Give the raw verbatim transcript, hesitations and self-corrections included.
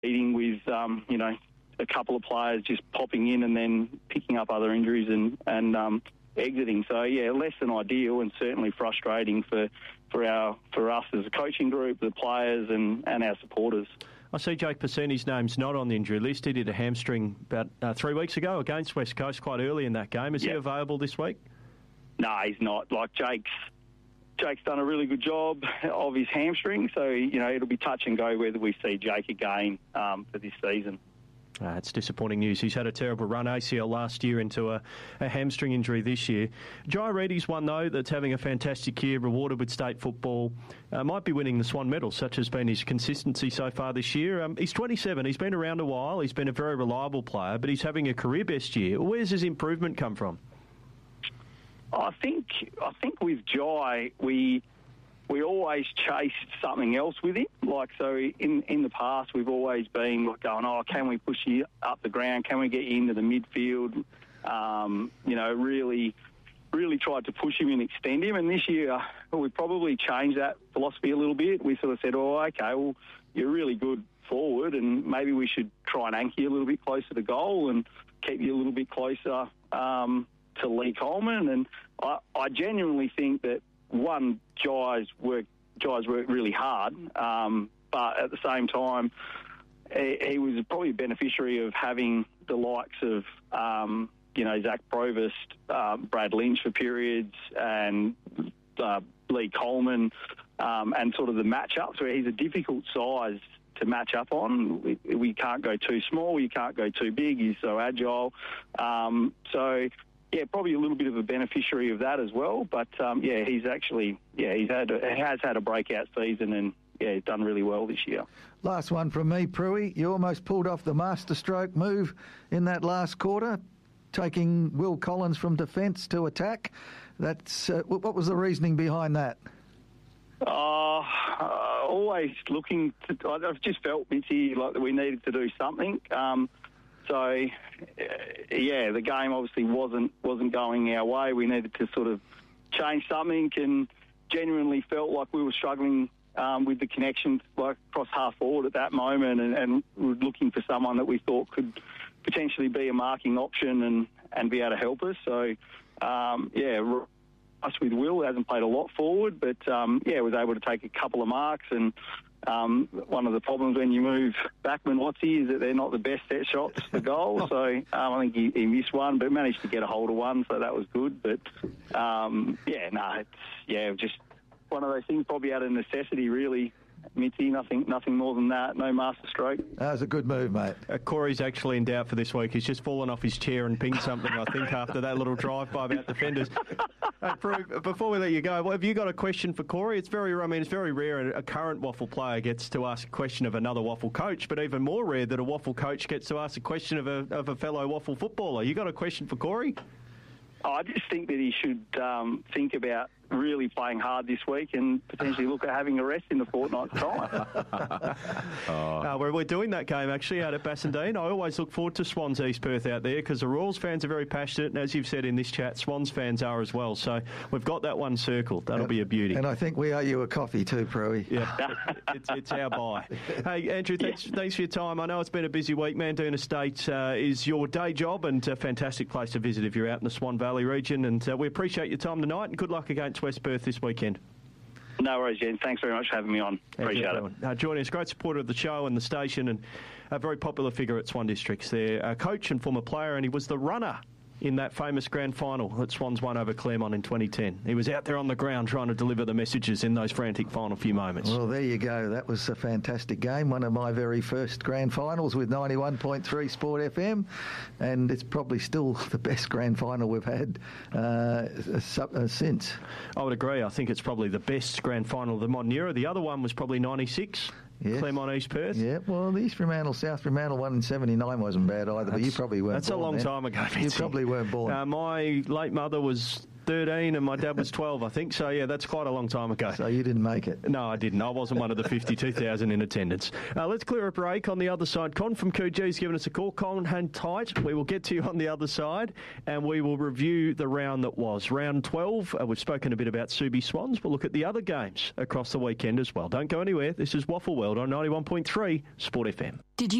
eating with, um, you know, a couple of players just popping in and then picking up other injuries and, and um, exiting. So, yeah, less than ideal and certainly frustrating for, for, our, for us as a coaching group, the players and, and our supporters. I see Jake Passini's name's not on the injury list. He did a hamstring about uh, three weeks ago against West Coast quite early in that game. Is yep. he available this week? No, he's not. Like, Jake's Jake's done a really good job of his hamstring, so, you know, it'll be touch and go whether we see Jake again um, for this season. Uh, it's disappointing news. He's had a terrible run, A C L last year into a, a hamstring injury this year. Jai Reedy's one, though, that's having a fantastic year, rewarded with state football. Uh, might be winning the Swan Medal, such has been his consistency so far this year. Um, he's twenty-seven. He's been around a while. He's been a very reliable player, but he's having a career best year. Where's his improvement come from? I think I think with Jai, we we always chased something else with him. Like, so in, in the past, we've always been like going, oh, can we push you up the ground? Can we get you into the midfield? Um, you know, really, really tried to push him and extend him. And this year, well, we probably changed that philosophy a little bit. We sort of said, oh, okay, well, you're really good forward, and maybe we should try and anchor you a little bit closer to goal and keep you a little bit closer um, to Lee Coleman. And I, I genuinely think that, one, Jai's worked, Jai's worked really hard, um, but at the same time, he, he was probably a beneficiary of having the likes of, um, you know, Zach Provost, uh, Brad Lynch for periods, and uh, Lee Coleman, um, and sort of the matchups where he's a difficult size to match up on. We, we can't go too small, you can't go too big, he's so agile. Um, so... Yeah, probably a little bit of a beneficiary of that as well. But, um, yeah, he's actually, yeah, he's had a, has had a breakout season and, yeah, he's done really well this year. Last one from me, Pruey. You almost pulled off the masterstroke move in that last quarter, taking Will Collins from defence to attack. That's uh, what was the reasoning behind that? Uh, uh, always looking to, I've just felt, Mitzi, like that we needed to do something. Um So, yeah, the game obviously wasn't wasn't going our way. We needed to sort of change something, and genuinely felt like we were struggling um, with the connection like across half forward at that moment, and, and we were looking for someone that we thought could potentially be a marking option and, and be able to help us. So, um, yeah, us with Will hasn't played a lot forward, but, um, yeah, was able to take a couple of marks. And Um, one of the problems when you move backman Watsy is that they're not the best set shots for goal. So um, I think he, he missed one, but managed to get a hold of one, so that was good. But um, yeah, no, nah, it's yeah, just one of those things, probably out of necessity, really. Mitzi, nothing, nothing more than that. No master stroke. That was a good move, mate. Uh, Corey's actually in doubt for this week. He's just fallen off his chair and pinged something, I think, after that little drive by about defenders. Hey, Prue, before we let you go, have you got a question for Corey? It's very, I mean, it's very rare a current Waffle player gets to ask a question of another Waffle coach, but even more rare that a Waffle coach gets to ask a question of a of a fellow Waffle footballer. You got a question for Corey? Oh, I just think that he should um, think about really playing hard this week and potentially look at having a rest in the fortnight's time. oh. uh, we're, we're doing that game actually out at Bassendean. I always look forward to Swans East Perth out there because the Royals fans are very passionate, and as you've said in this chat, Swans fans are as well. So we've got that one circled. That'll and, be a beauty. And I think we owe you a coffee too, Pruey. Yeah, it's, it's our buy. Hey, Andrew, thanks, yeah. thanks for your time. I know it's been a busy week. Mandoon Estate uh, is your day job and a fantastic place to visit if you're out in the Swan Valley region, and uh, we appreciate your time tonight and good luck against West Perth this weekend. No worries, Jen. Thanks very much for having me on. Appreciate it. Uh, joining us, great supporter of the show and the station, and a very popular figure at Swan Districts. They're a coach and former player, and he was the runner in that famous grand final that Swans won over Claremont in twenty ten. He was out there on the ground trying to deliver the messages in those frantic final few moments. Well, there you go. That was a fantastic game. One of my very first grand finals with ninety-one point three Sport F M, and it's probably still the best grand final we've had uh, since. I would agree. I think it's probably the best grand final of the modern era. The other one was probably ninety-six. Yes. Claremont East Perth. Yeah, well, the East Fremantle, South Fremantle one in seventy-nine wasn't bad either, that's, but you probably weren't That's born a long then. time ago, Mitzi. You probably weren't born. Uh, my late mother was thirteen and my dad was twelve, I think. So, yeah, that's quite a long time ago. So you didn't make it? No, I didn't. I wasn't one of the fifty-two thousand in attendance. Uh, let's clear a break on the other side. Con from Coogie's given us a call. Con, hang tight. We will get to you on the other side, and we will review the round that was. Round twelve, uh, we've spoken a bit about Subi Swans. We'll look at the other games across the weekend as well. Don't go anywhere. This is Waffle World on ninety-one point three Sport F M. Did you